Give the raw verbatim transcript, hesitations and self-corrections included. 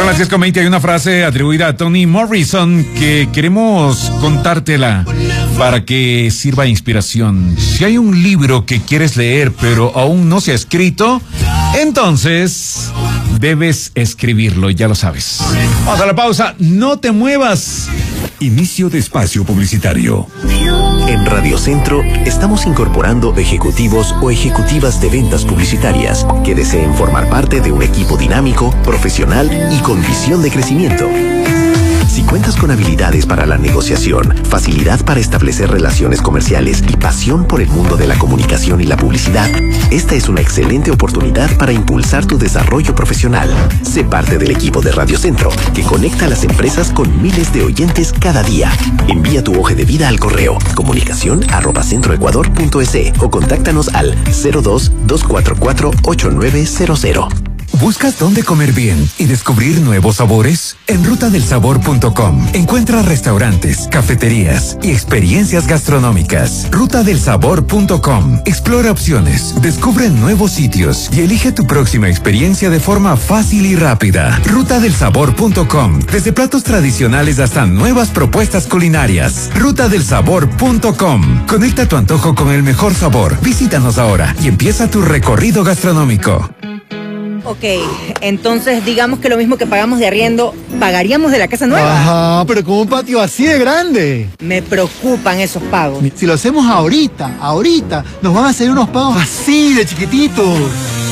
Son las diez con veinte. Hay una frase atribuida a Toni Morrison que queremos contártela para que sirva de inspiración. Si hay un libro que quieres leer pero aún no se ha escrito, entonces debes escribirlo, ya lo sabes. Vamos a la pausa, no te muevas. Inicio de espacio publicitario. En Radio Centro estamos incorporando ejecutivos o ejecutivas de ventas publicitarias que deseen formar parte de un equipo dinámico, profesional y con visión de crecimiento. Si cuentas con habilidades para la negociación, facilidad para establecer relaciones comerciales y pasión por el mundo de la comunicación y la publicidad, esta es una excelente oportunidad para impulsar tu desarrollo profesional. Sé parte del equipo de Radio Centro, que conecta a las empresas con miles de oyentes cada día. Envía tu hoja de vida al correo comunicación arroba centroecuador punto es o contáctanos al cero dos, dos cuatro cuatro, ocho nueve cero cero. ¿Buscas dónde comer bien y descubrir nuevos sabores? En ruta del sabor punto com encuentra restaurantes, cafeterías y experiencias gastronómicas. ruta del sabor punto com. Explora opciones, descubre nuevos sitios y elige tu próxima experiencia de forma fácil y rápida. ruta del sabor punto com. Desde platos tradicionales hasta nuevas propuestas culinarias. ruta del sabor punto com. Conecta tu antojo con el mejor sabor. Visítanos ahora y empieza tu recorrido gastronómico. Ok, entonces digamos que lo mismo que pagamos de arriendo, pagaríamos de la casa nueva. Ajá, pero con un patio así de grande. Me preocupan esos pagos. Si lo hacemos ahorita, ahorita, nos van a hacer unos pagos así de chiquititos.